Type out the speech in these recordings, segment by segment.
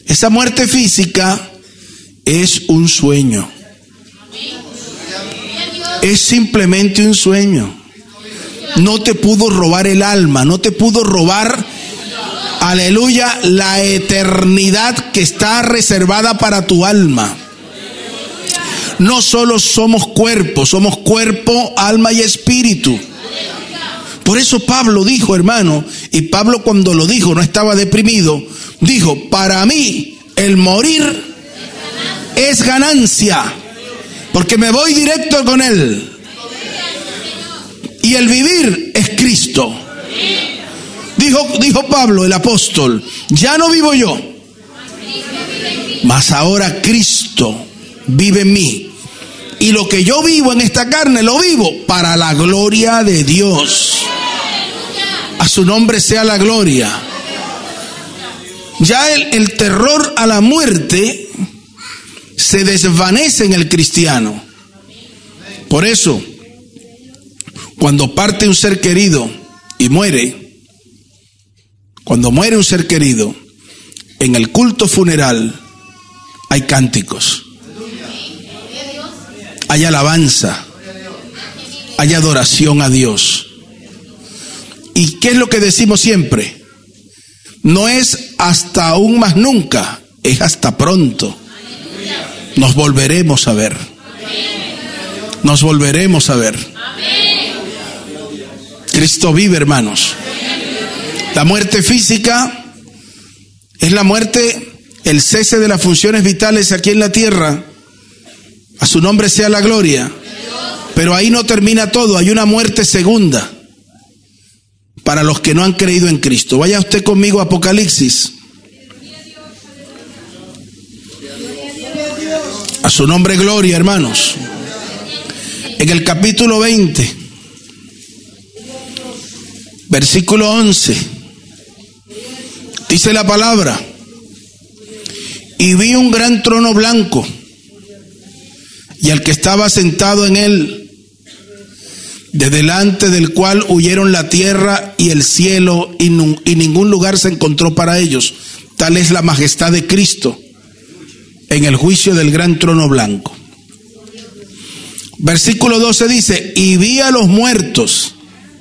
Esa muerte física es un sueño. Es simplemente un sueño. No te pudo robar el alma, no te pudo robar, aleluya, la eternidad que está reservada para tu alma. No solo somos cuerpo, alma y espíritu. Por eso Pablo dijo, hermano, y Pablo cuando lo dijo no estaba deprimido, dijo, para mí el morir es ganancia, porque me voy directo con Él. Y el vivir es Cristo. Dijo Pablo, el apóstol, ya no vivo yo, mas ahora Cristo vive en mí. Y lo que yo vivo en esta carne, lo vivo para la gloria de Dios. A su nombre sea la gloria. Ya el terror a la muerte se desvanece en el cristiano. Por eso, cuando parte un ser querido y muere, cuando muere un ser querido, en el culto funeral hay cánticos, hay alabanza, hay adoración a Dios. ¿Y qué es lo que decimos siempre? No es hasta aún más nunca, es hasta pronto. Nos volveremos a ver. Nos volveremos a ver. Cristo vive, hermanos. La muerte física es la muerte, el cese de las funciones vitales aquí en la tierra. A su nombre sea la gloria. Pero ahí no termina todo, hay una muerte segunda para los que no han creído en Cristo. Vaya usted conmigo a Apocalipsis. A su nombre gloria, hermanos. En el capítulo 20, versículo 11, dice la palabra: y vi un gran trono blanco, y al que estaba sentado en él, de delante del cual huyeron la tierra y el cielo, y ningún lugar se encontró para ellos. Tal es la majestad de Cristo en el juicio del gran trono blanco. Versículo 12 dice: y vi a los muertos,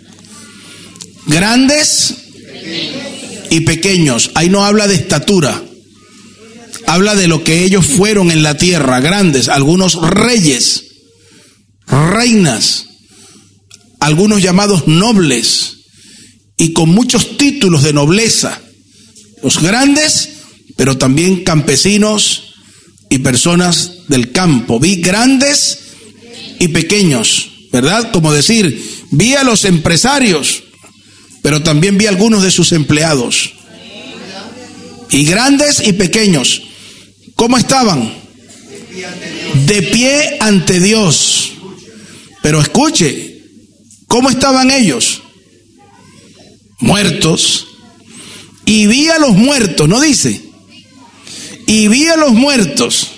grandes y pequeños. Ahí no habla de estatura, habla de lo que ellos fueron en la tierra, grandes, algunos reyes, reinas, algunos llamados nobles y con muchos títulos de nobleza, los grandes, pero también campesinos y personas del campo. Vi grandes y pequeños, ¿verdad? Como decir, vi a los empresarios, pero también vi a algunos de sus empleados. Y grandes y pequeños, ¿cómo estaban? De pie ante Dios. Pero escuche, ¿cómo estaban ellos? Muertos. Y vi a los muertos, ¿no dice? Y vi a los muertos,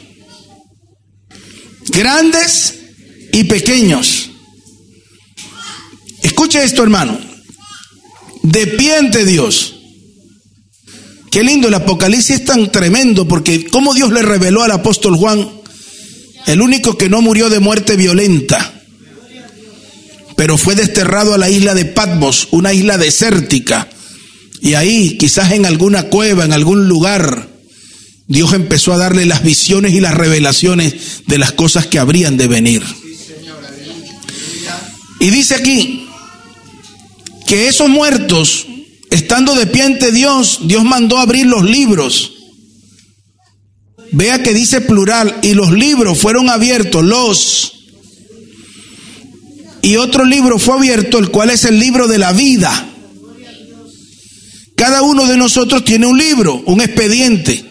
grandes y pequeños. Escuche esto, hermano. De pie ante Dios. Qué lindo, el Apocalipsis es tan tremendo, porque cómo Dios le reveló al apóstol Juan, el único que no murió de muerte violenta, pero fue desterrado a la isla de Patmos, una isla desértica, y ahí, quizás en alguna cueva, en algún lugar, Dios empezó a darle las visiones y las revelaciones de las cosas que habrían de venir. Y dice aquí que esos muertos, estando de pie ante Dios, Dios mandó abrir los libros. Vea que dice plural, y los libros fueron abiertos, y otro libro fue abierto, el cual es el libro de la vida. Cada uno de nosotros tiene un libro, un expediente.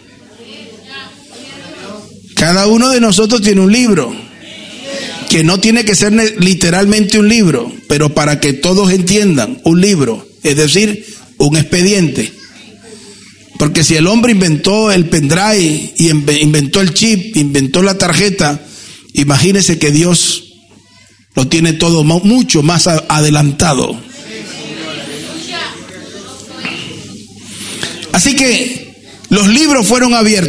Cada uno de nosotros tiene un libro, que no tiene que ser literalmente un libro, pero para que todos entiendan, un libro, es decir, un expediente. Porque si el hombre inventó el pendrive y inventó el chip, inventó la tarjeta, imagínese que Dios lo tiene todo mucho más adelantado. Así que los libros fueron abiertos.